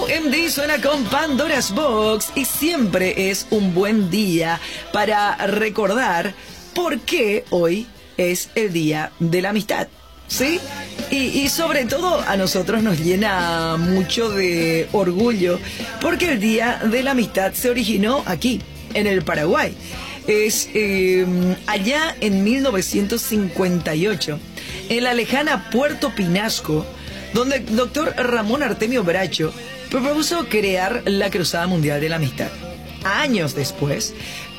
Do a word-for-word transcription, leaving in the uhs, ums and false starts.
O M D suena con Pandora's Box y siempre es un buen día para recordar por qué hoy es el Día de la Amistad, ¿sí? Y, y sobre todo a nosotros nos llena mucho de orgullo porque el Día de la Amistad se originó aquí, en el Paraguay. Es eh, allá en mil novecientos cincuenta y ocho, en la lejana Puerto Pinasco, donde el doctor Ramón Artemio Bracho propuso crear la Cruzada Mundial de la Amistad. Años después,